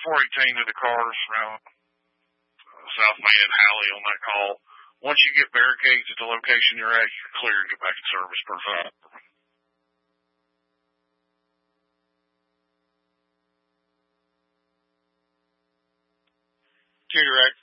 418 to the cars around South Van Halley on that call. Once you get barricades at the location you're at, you're clear to get back in service. Perfect. Direct.